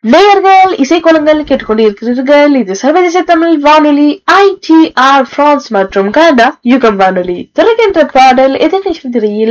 நேயர்கள் இசைக்கோலங்கள் கேட்டுக்கொண்டிருக்கிறீர்கள். இது சர்வதேச தமிழ் வானொலி ITR பிரான்ஸ் மற்றும் கனடா யுகம் வானொலி. திரைக்கின்ற பாடல் எதிர்நீச்சல் திரையில்